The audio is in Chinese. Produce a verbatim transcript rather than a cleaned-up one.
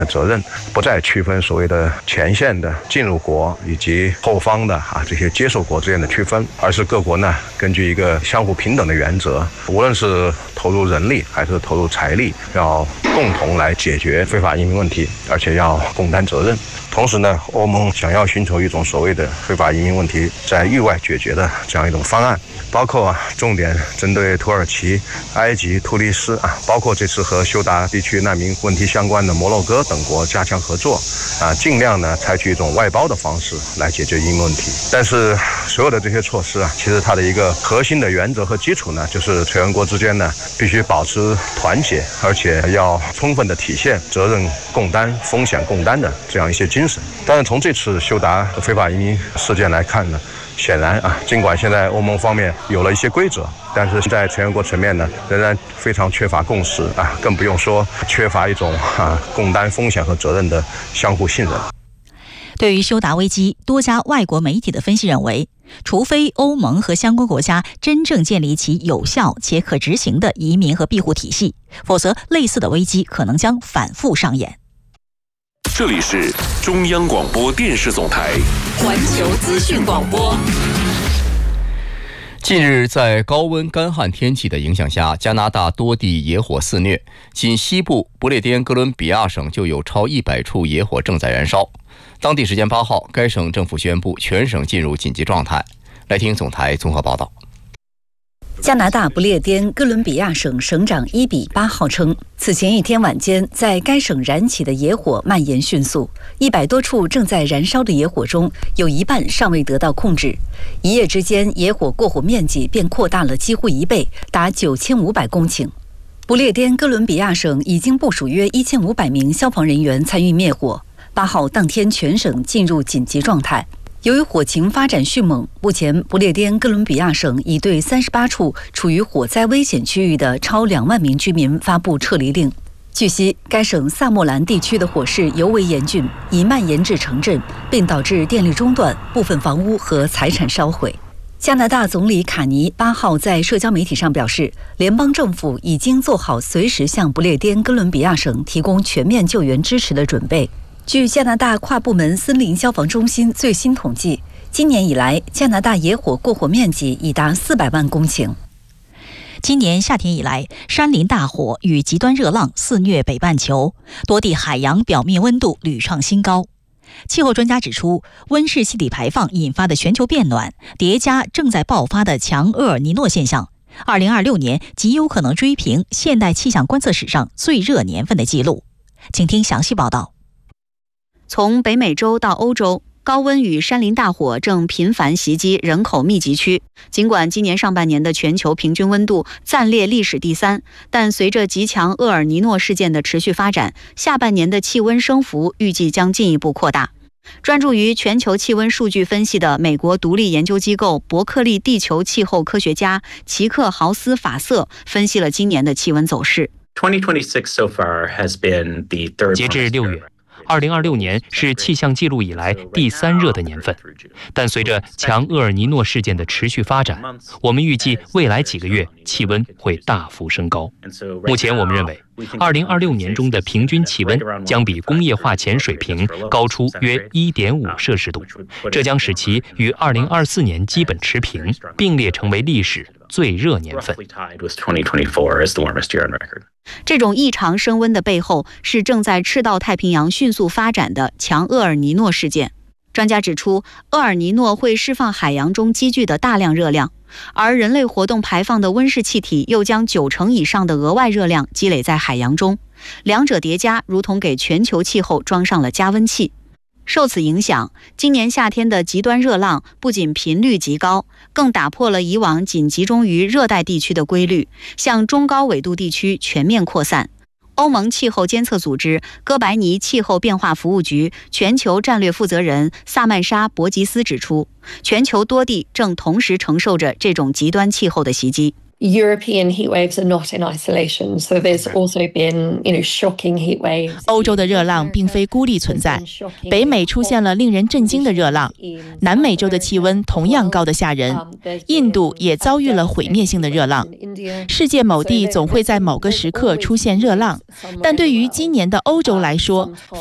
责任，不再区分所谓的前线的进入国以及后方的啊这些接受国之间的区分，而是各国呢根据一个相互平等的原则，无论是投入人力还是投入财力，要共同来解决非法移民问题，而且要共担责任。同时呢，欧盟想要寻求一种所谓的非法移民问题在域外解决的这样一种方案，包括啊重点针对土耳其、埃及、突尼斯啊，包括这次和休达地区难民问题相关的摩洛哥等国加强合作啊，尽量呢采取一种外包的方式来解决移民问题。但是所有的这些措施啊，其实它的一个核心的原则和基础呢，就是成员国之间呢必须保持团结，而且要充分的体现责任共担、风险共担的这样一些精神。但是从这次休达非法移民事件来看呢，显然啊，尽管现在欧盟方面有了一些规则，但是在成员国层面呢，仍然非常缺乏共识啊，更不用说缺乏一种啊共担风险和责任的相互信任。 对于休达危机，多家外国媒体的分析认为，除非欧盟和相关国家真正建立起有效且可执行的移民和庇护体系，否则类似的危机可能将反复上演。 这里是中央广播电视总台环球资讯广播。 近日，在高温干旱天气的影响下，加拿大多地野火肆虐，仅西部不列颠哥伦比亚省就有超一百处野火正在燃烧。当地时间八号，该省政府宣布全省进入紧急状态。来听总台综合报道。 加拿大不列颠哥伦比亚省省长伊比八号称，此前一天晚间，在该省燃起的野火蔓延迅速，一百多处正在燃烧的野火中，有一半尚未得到控制。一夜之间，野火过火面积便扩大了几乎一倍，达九千五百公顷。不列颠哥伦比亚省已经部署约一千五百名消防人员参与灭火。八号当天，全省进入紧急状态。由于火情发展迅猛，目前不列颠哥伦比亚省已对三十八处处于火灾危险区域的超两万名居民发布撤离令。据悉，该省萨莫兰地区的火势尤为严峻，已蔓延至城镇，并导致电力中断、部分房屋和财产烧毁。加拿大总理卡尼八号在社交媒体上表示，联邦政府已经做好随时向不列颠哥伦比亚省提供全面救援支持的准备。据加拿大跨部门森林消防中心最新统计，今年以来，加拿大野火过火面积已达四百万公顷。 今年夏天以来，山林大火与极端热浪肆虐北半球，多地海洋表面温度屡创新高。气候专家指出，温室气体排放引发的全球变暖，叠加正在爆发的强厄尔尼诺现象，二零二六年极有可能追平现代气象观测史上最热年份的记录。请听详细报道。 从北美洲到欧洲，高温与山林大火正频繁袭击人口密集区。尽管今年上半年的全球平均温度暂列历史第三，但随着极强厄尔尼诺事件的持续发展，下半年的气温升幅预计将进一步扩大。专注于全球气温数据分析的美国独立研究机构伯克利地球气候科学家齐克豪斯法瑟分析了今年的气温走势。 截至六月，二零二六年是气象记录以来第三热的年份，但随着强厄尔尼诺事件的持续发展，我们预计未来几个月气温会大幅升高。目前我们认为，二零二六年中的平均气温将比工业化前水平高出约 一点五摄氏度，这将使其与二零二四年基本持平，并列成为历史最热年份。 这种异常升温的背后是正在赤道太平洋迅速发展的强厄尔尼诺事件。专家指出，厄尔尼诺会释放海洋中积聚的大量热量，而人类活动排放的温室气体又将九成以上的额外热量积累在海洋中，两者叠加如同给全球气候装上了加温器。受此影响，今年夏天的极端热浪不仅频率极高，更打破了以往仅集中于热带地区的规律，向中高纬度地区全面扩散。欧盟气候监测组织哥白尼气候变化服务局全球战略负责人萨曼莎·博吉斯指出，全球多地正同时承受着这种极端气候的袭击。 European heat waves are not in isolation, so there's also been, you know, shocking heat waves. 欧洲的热浪并非孤立存在，北美出现了令人震惊的热浪，南美洲的气温同样高得吓人，印度也遭遇了毁灭性的热浪。世界某地总会在某个时刻出现热浪，但对于今年的欧洲来说，